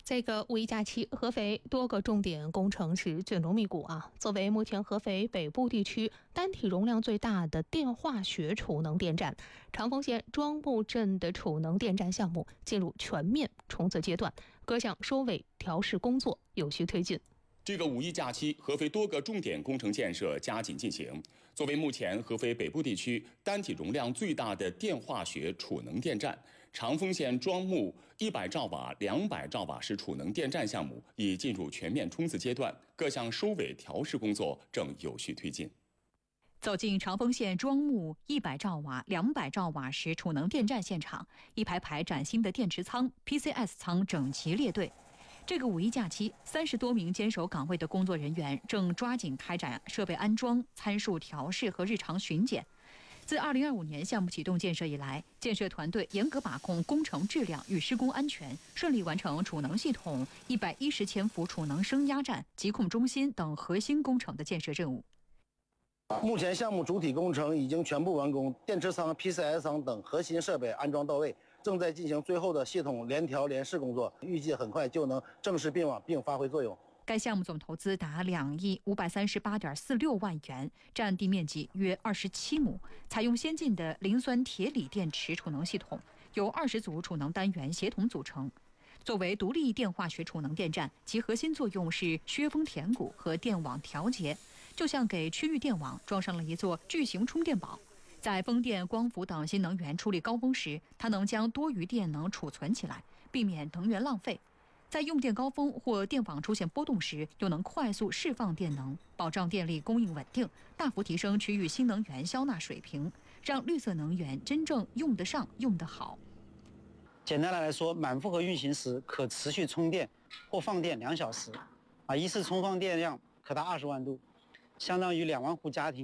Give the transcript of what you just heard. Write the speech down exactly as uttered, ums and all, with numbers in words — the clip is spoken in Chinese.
这个五一假期，合肥多个重点工程是紧锣密鼓啊。作为目前合肥北部地区单体容量最大的电化学储能电站，长丰县庄木镇的储能电站项目进入全面冲刺阶段，各项收尾调试工作有序推进。 这个五一假期，合肥多个重点工程建设加紧进行。作为目前合肥北部地区单体容量最大的电化学储能电站，长丰县庄木一百兆瓦、两百兆瓦时储能电站项目已进入全面冲刺阶段，各项收尾调试工作正有序推进。 走进长丰县庄木一百兆瓦、两百兆瓦时储能电站现场，一排排崭新的电池舱、P C S 舱整齐列队。这个五一假期，三十多名坚守岗位的工作人员正抓紧开展设备安装、参数调试和日常巡检。自二零二五年项目启动建设以来，建设团队严格把控工程质量与施工安全，顺利完成储能系统一百一十千伏储能升压站、疾控中心等核心工程的建设任务。 目前项目主体工程已经全部完工，电池舱、P C S 舱等核心设备安装到位，正在进行最后的系统联调联试工作，预计很快就能正式并网并发挥作用。 该项目总投资达两亿五百三十八点四六万元，占地面积约二十七亩，采用先进的磷酸铁锂电池储能系统，由二十组储能单元协同组成。作为独立电化学储能电站，其核心作用是削峰填谷和电网调节，就像给区域电网装上了一座巨型充电宝。在风电、光伏等新能源出力高峰时，它能将多余电能储存起来，避免能源浪费；在用电高峰或电网出现波动时，又能快速释放电能，保障电力供应稳定，大幅提升区域新能源消纳水平，让绿色能源真正用得上、用得好。 简单的来说，满负荷运行时可持续充电或放电两小时，啊，一次充放电量可达二十万度，相当于两万户家庭